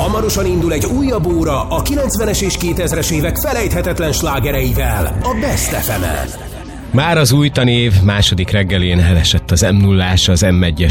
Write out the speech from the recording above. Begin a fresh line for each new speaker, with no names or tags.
Hamarosan indul egy újabb óra a 90-es és 2000-es évek felejthetetlen slágereivel a Best FM-en.
Már az új tanév második reggelén elesett az M0-ás, az M1-es